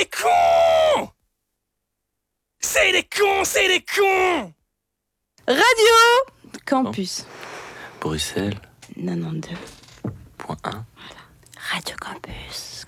des cons! C'est des cons, c'est des cons! Radio Campus. Bruxelles, 92. point 1. Radio Campus.